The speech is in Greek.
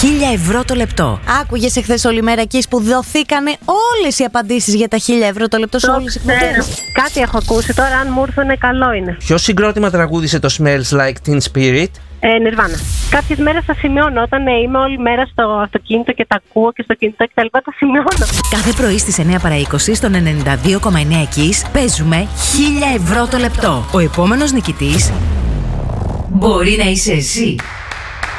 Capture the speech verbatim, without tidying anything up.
χίλια ευρώ το λεπτό. Άκουγες εχθές όλη μέρα εκεί που δοθήκανε όλες οι απαντήσεις για τα χίλια ευρώ το λεπτό σε όλες τις εκπομπές. Κάτι έχω ακούσει τώρα, αν μου έρθουνε καλό είναι. Ποιο συγκρότημα τραγούδισε το Smells Like Teen Spirit? Ε, Nirvana. Κάποιες μέρες τα σημειώνω. Όταν ε, είμαι όλη μέρα στο αυτοκίνητο και τα ακούω και στο κινητό και τα λοιπά, τα σημειώνω. Κάθε πρωί στις εννιά παρά είκοσι στον ενενήντα δύο κόμμα εννιά Kiss παίζουμε χίλια ευρώ το λεπτό. Ο επόμενος νικητής μπορεί να είσαι εσύ.